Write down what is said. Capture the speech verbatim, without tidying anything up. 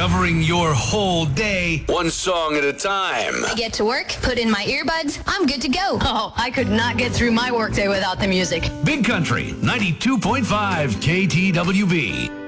covering your whole day. One song at a time. I get to work, put in my earbuds, I'm good to go. Oh, I could not get through my workday without the music. Big Country, ninety-two point five K T W B.